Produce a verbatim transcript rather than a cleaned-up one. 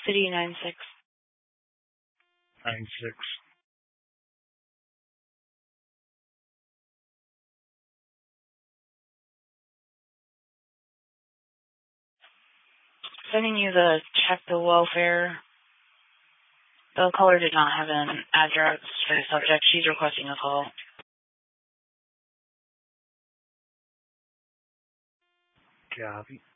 City nine six. nine six. Sending you the check the welfare. The caller did not have an address for the subject. She's requesting a call. Copy.